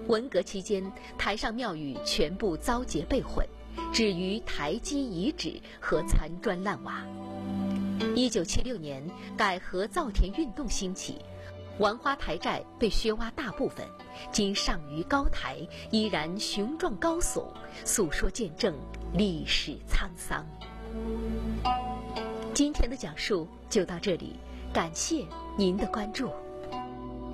文革期间，台上庙宇全部遭劫被毁，只余台基遗址和残砖烂瓦。1976年，改核造田运动兴起，王花台寨被削挖大部分，今上于高台，依然雄壮高耸，诉说见证历史沧桑。今天的讲述就到这里，感谢您的关注。